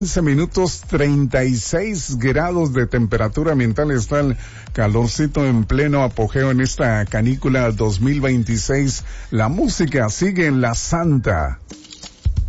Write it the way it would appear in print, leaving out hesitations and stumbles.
15 minutos, 36 grados de temperatura ambiental. Está el calorcito en pleno apogeo en esta canícula 2026. La música sigue en la Santa.